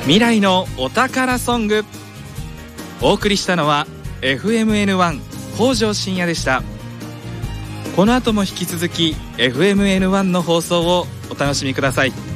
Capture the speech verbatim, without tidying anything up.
未来のお宝ソング。お送りしたのは エフエムエヌワン 北条深夜でした。この後も引き続き エフエムエヌワン の放送をお楽しみください。